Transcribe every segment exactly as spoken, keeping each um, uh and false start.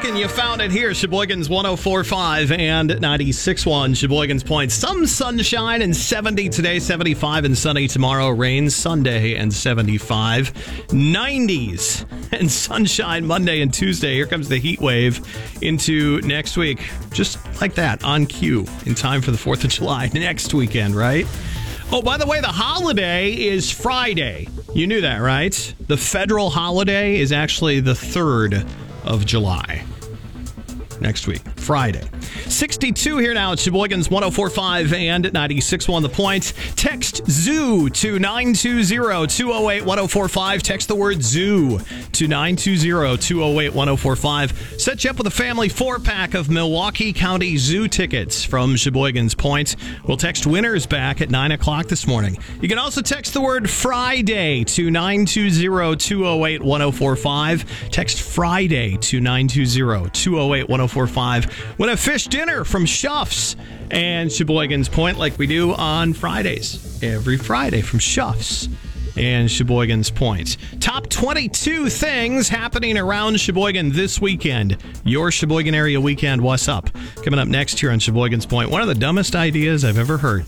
looking, you found it here. Sheboygan's one oh four point five and ninety-six point one. Sheboygan's Point. Some sunshine and seventy today, seventy-five and sunny tomorrow. Rain Sunday and seventy-five. nineties and sunshine Monday and Tuesday. Here comes the heat wave into next week. Just like that, on cue, in time for the fourth of July next weekend, right? Oh, by the way, the holiday is Friday. You knew that, right? The federal holiday is actually the third of July. Next week, Friday. sixty-two here now at Sheboygan's one oh four point five and ninety-six point one. The Point. Text ZOO to nine two zero, two oh eight, one oh four five. Text the word ZOO to nine two zero, two oh eight, one oh four five. Set you up with a family four-pack of Milwaukee County Zoo tickets from Sheboygan's Point. We'll text winners back at nine o'clock this morning. You can also text the word Friday to nine two zero, two oh eight, one oh four five. Text Friday to nine two zero, two oh eight, one oh four five. Win a fish dinner from Schuff's and Sheboygan's Point like we do on Fridays. Every Friday from Schuff's and Sheboygan's Point. Top twenty-two things happening around Sheboygan this weekend. Your Sheboygan area weekend, what's up? Coming up next here on Sheboygan's Point. One of the dumbest ideas I've ever heard.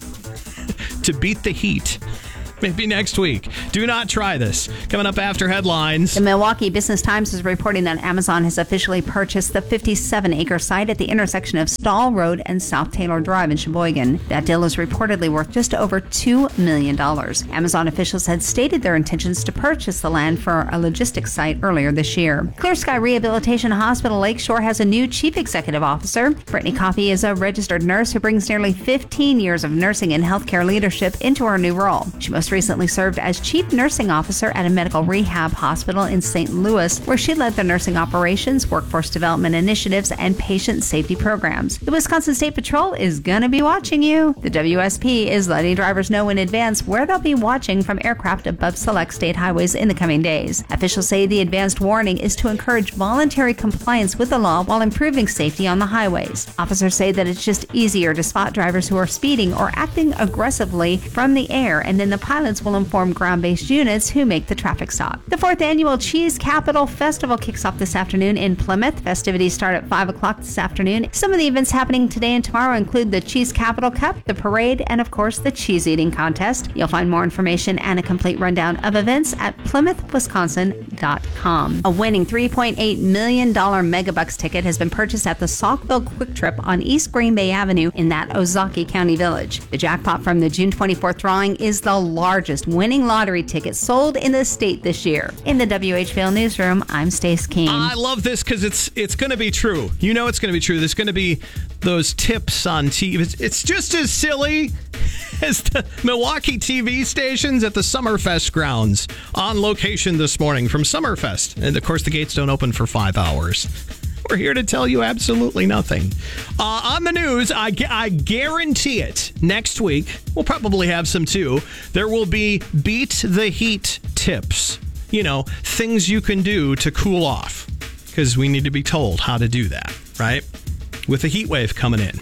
To beat the heat. Maybe next week. Do not try this. Coming up after headlines. The Milwaukee Business Times is reporting that Amazon has officially purchased the fifty-seven acre site at the intersection of Stall Road and South Taylor Drive in Sheboygan. That deal is reportedly worth just over two million dollars. Amazon officials had stated their intentions to purchase the land for a logistics site earlier this year. Clear Sky Rehabilitation Hospital Lakeshore has a new chief executive officer. Brittany Coffey is a registered nurse who brings nearly fifteen years of nursing and healthcare leadership into her new role. She most recently served as chief nursing officer at a medical rehab hospital in Saint Louis, where she led the nursing operations, workforce development initiatives, and patient safety programs. The Wisconsin State Patrol is going to be watching you. The W S P is letting drivers know in advance where they'll be watching from aircraft above select state highways in the coming days. Officials say the advanced warning is to encourage voluntary compliance with the law while improving safety on the highways. Officers say that it's just easier to spot drivers who are speeding or acting aggressively from the air, and then the pilots will inform ground-based units who make the traffic stop. The fourth annual Cheese Capital Festival kicks off this afternoon in Plymouth. Festivities start at five o'clock this afternoon. Some of the events happening today and tomorrow include the Cheese Capital Cup, the parade, and of course the cheese eating contest. You'll find more information and a complete rundown of events at plymouth wisconsin dot com. A winning three point eight million dollars Megabucks ticket has been purchased at the Saukville Quick Trip on East Green Bay Avenue in that Ozaukee County village. The jackpot from the June twenty-fourth drawing is the largest winning lottery ticket sold in the state this year. In the W H V L newsroom, I'm Stace Keene. I love this because it's it's going to be true. You know it's going to be true. There's going to be those tips on T V. It's, it's just as silly as the Milwaukee T V stations at the Summerfest grounds on location this morning from Summerfest. And of course, the gates don't open for five hours. We're here to tell you absolutely nothing. Uh, on the news, I, I guarantee it, next week, we'll probably have some too, there will be beat the heat tips. You know, things you can do to cool off. Because we need to be told how to do that, right? With the heat wave coming in.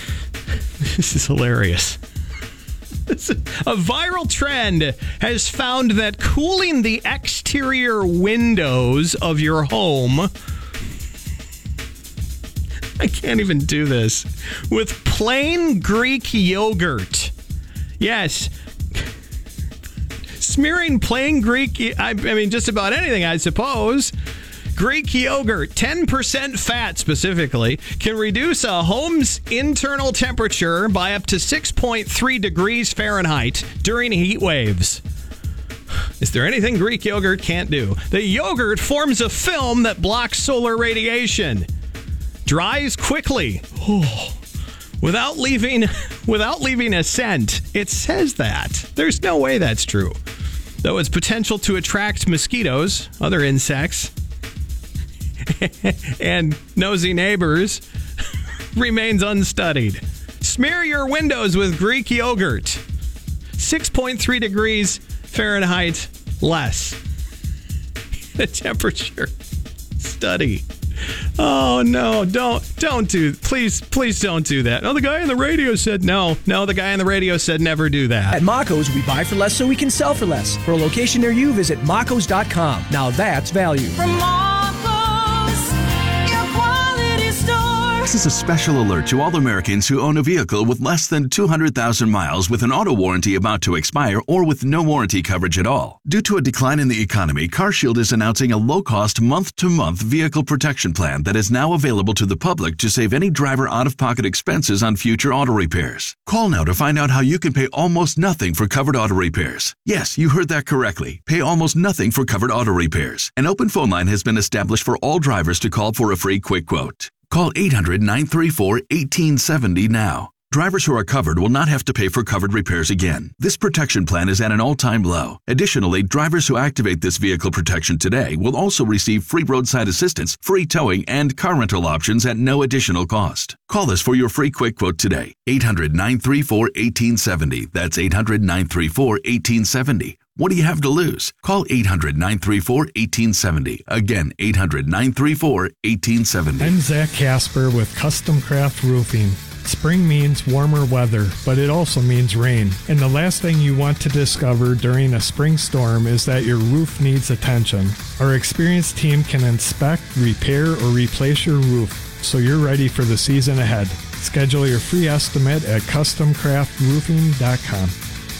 This is hilarious. A viral trend has found that cooling the exterior windows of your home... I can't even do this. With plain Greek yogurt. Yes. Smearing plain Greek, I, I mean, just about anything, I suppose. Greek yogurt, ten percent fat specifically, can reduce a home's internal temperature by up to six point three degrees Fahrenheit during heat waves. Is there anything Greek yogurt can't do? The yogurt forms a film that blocks solar radiation. Dries quickly, oh, without leaving without leaving a scent. It says that. There's no way that's true. Though its potential to attract mosquitoes, other insects, and nosy neighbors remains unstudied. Smear your windows with Greek yogurt. six point three degrees Fahrenheit less. The temperature study. Oh, no, don't, don't do, please, please don't do that. No, the guy on the radio said no. No, the guy on the radio said never do that. At Maco's, we buy for less so we can sell for less. For a location near you, visit macos dot com. Now that's value. From Marcos, your quality. This is a special alert to all Americans who own a vehicle with less than two hundred thousand miles with an auto warranty about to expire or with no warranty coverage at all. Due to a decline in the economy, CarShield is announcing a low-cost month-to-month vehicle protection plan that is now available to the public to save any driver out-of-pocket expenses on future auto repairs. Call now to find out how you can pay almost nothing for covered auto repairs. Yes, you heard that correctly. Pay almost nothing for covered auto repairs. An open phone line has been established for all drivers to call for a free quick quote. Call eight hundred, nine three four, one eight seven zero now. Drivers who are covered will not have to pay for covered repairs again. This protection plan is at an all-time low. Additionally, drivers who activate this vehicle protection today will also receive free roadside assistance, free towing, and car rental options at no additional cost. Call us for your free quick quote today. eight hundred, nine three four, one eight seven zero. That's eight hundred, nine three four, one eight seven zero. What do you have to lose? Call eight hundred, nine three four, one eight seven zero. Again, eight hundred, nine three four, one eight seven zero. I'm Zach Casper with Custom Craft Roofing. Spring means warmer weather, but it also means rain. And the last thing you want to discover during a spring storm is that your roof needs attention. Our experienced team can inspect, repair, or replace your roof so you're ready for the season ahead. Schedule your free estimate at custom craft roofing dot com.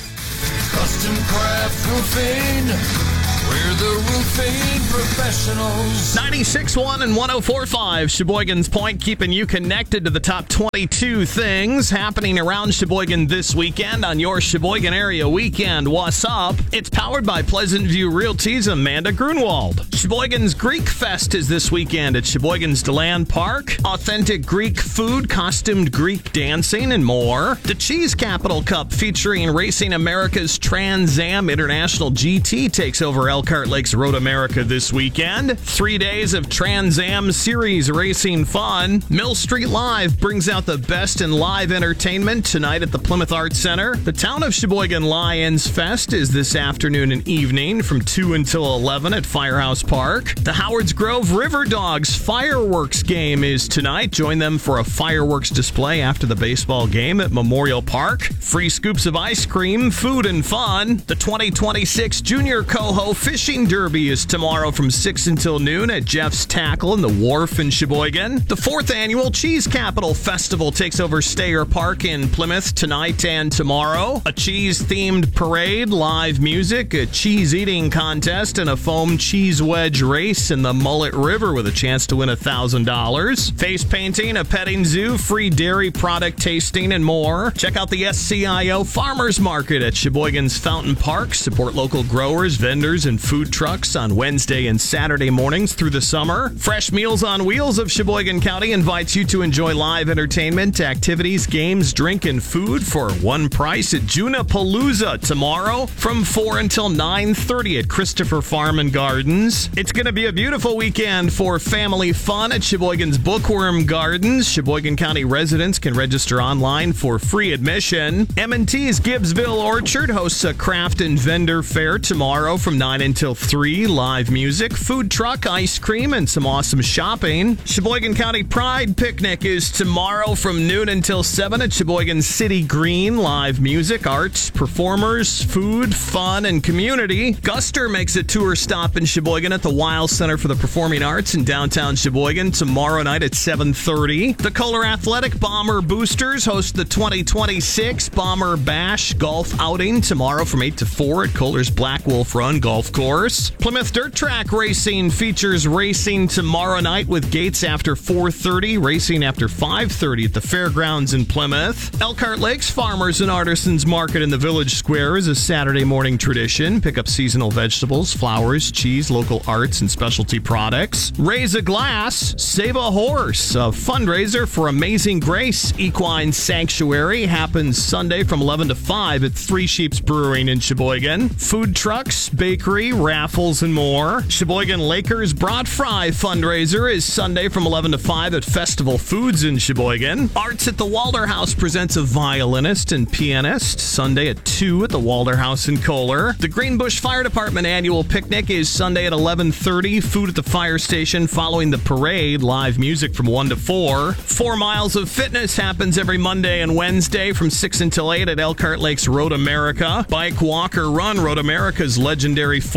Custom Craft Roofing, we're the roofing professionals. ninety-six point one and one oh four point five, Sheboygan's Point, keeping you connected to the top twenty-two things happening around Sheboygan this weekend on your Sheboygan Area Weekend. What's up? It's powered by Pleasant View Realty's Amanda Grunwald. Sheboygan's Greek Fest is this weekend at Sheboygan's DeLand Park. Authentic Greek food, costumed Greek dancing, and more. The Cheese Capital Cup featuring Racing America's Trans Am International G T takes over Elkhart Lakes Road America this weekend. Three days of Trans Am Series racing fun. Mill Street Live brings out the best in live entertainment tonight at the Plymouth Arts Center. The Town of Sheboygan Lions Fest is this afternoon and evening from two until eleven at Firehouse Park. The Howards Grove River Dogs fireworks game is tonight. Join them for a fireworks display after the baseball game at Memorial Park. Free scoops of ice cream, food, and fun. The twenty twenty-six Junior Coho Fishing Derby is tomorrow from six until noon at Jeff's Tackle in the Wharf in Sheboygan. The fourth annual Cheese Capital Festival takes over Stayer Park in Plymouth tonight and tomorrow. A cheese-themed parade, live music, a cheese eating contest, and a foam cheese wedge race in the Mullet River with a chance to win one thousand dollars. Face painting, a petting zoo, free dairy product tasting, and more. Check out the S C I O Farmers Market at Sheboygan's Fountain Park. Support local growers, vendors, and food trucks on Wednesday and Saturday mornings through the summer. Fresh Meals on Wheels of Sheboygan County invites you to enjoy live entertainment, activities, games, drink, and food for one price at Junapalooza tomorrow from four until nine thirty at Christopher Farm and Gardens. It's going to be a beautiful weekend for family fun at Sheboygan's Bookworm Gardens. Sheboygan County residents can register online for free admission. M and T's Gibbsville Orchard hosts a craft and vendor fair tomorrow from nine until three. Live music, food truck, ice cream, and some awesome shopping. Sheboygan County Pride Picnic is tomorrow from noon until seven at Sheboygan City Green. Live music, arts, performers, food, fun, and community. Guster makes a tour stop in Sheboygan at the Wiles Center for the Performing Arts in downtown Sheboygan tomorrow night at seven thirty. The Kohler Athletic Bomber Boosters host the twenty twenty-six Bomber Bash Golf Outing tomorrow from eight to four at Kohler's Black Wolf Run Golf Course. Plymouth Dirt Track Racing features racing tomorrow night with gates after four thirty, racing after five thirty at the fairgrounds in Plymouth. Elkhart Lakes Farmers and Artisans Market in the Village Square is a Saturday morning tradition. Pick up seasonal vegetables, flowers, cheese, local arts, and specialty products. Raise a glass, save a horse. A fundraiser for Amazing Grace Equine Sanctuary happens Sunday from eleven to five at Three Sheeps Brewing in Sheboygan. Food trucks, bakery, raffles, and more. Sheboygan Lakers Brat Fry fundraiser is Sunday from eleven to five at Festival Foods in Sheboygan. Arts at the Walder House presents a violinist and pianist Sunday at two at the Walder House in Kohler. The Greenbush Fire Department annual picnic is Sunday at eleven thirty. Food at the fire station following the parade. Live music from one to four. Four miles of fitness happens every Monday and Wednesday from six until eight at Elkhart Lakes Road America. Bike, walk, or run Road America's legendary four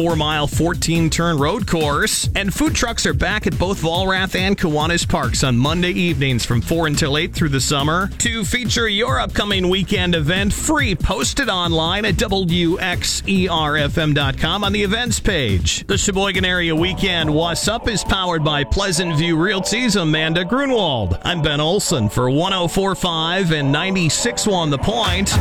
four-mile, fourteen-turn road course. And food trucks are back at both Valrath and Kiwanis Parks on Monday evenings from four until eight through the summer. To feature your upcoming weekend event, free, posted online at W X E R F M dot com on the events page. The Sheboygan Area Weekend What's Up is powered by Pleasant View Realty's Amanda Grunwald. I'm Ben Olson for one oh four point five and ninety-six point one The Point.